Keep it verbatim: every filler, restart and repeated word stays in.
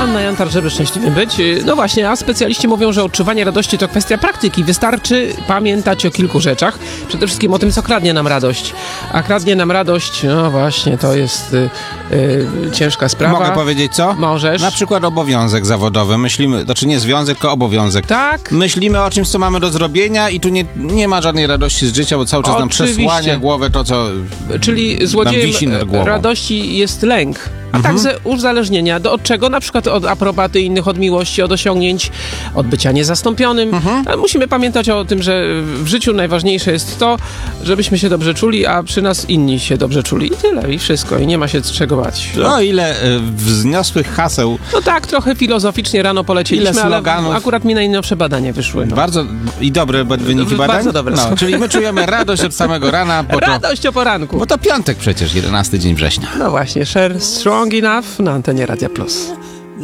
Anna Jantar, żeby szczęśliwym być. No właśnie, a specjaliści mówią, że odczuwanie radości to kwestia praktyki. Wystarczy pamiętać o kilku rzeczach. Przede wszystkim o tym, co kradnie nam radość. A kradnie nam radość, no właśnie, to jest y, y, ciężka sprawa. Mogę powiedzieć co? Możesz. Na przykład obowiązek zawodowy. Myślimy, znaczy nie związek, tylko obowiązek. Tak. Myślimy o czymś, co mamy do zrobienia i tu nie, nie ma żadnej radości z życia, bo cały czas nam Oczywiście. przesłania głowę to, co Czyli nam złodziejem wisi nad głową. radości jest lęk. A Mhm. także uzależnienia. Do, od czego? Na przykład od aprobaty innych, od miłości, od osiągnięć, od bycia niezastąpionym. Mhm. Ale musimy pamiętać o tym, że w życiu najważniejsze jest to, żebyśmy się dobrze czuli, a przy nas inni się dobrze czuli. I tyle, i wszystko. I nie ma się czego bać. No ile y, wzniosłych haseł. No tak, trochę filozoficznie rano polecieliśmy, Ile ale sloganów. akurat mi najnowsze badania wyszły. No. Bardzo i dobre wyniki badań. Bardzo dobre No, są. czyli my czujemy radość od samego rana, bo to, Radość o poranku. bo to piątek przecież, jedenasty dzień września. No właśnie, share strong enough na antenie Radia Plus.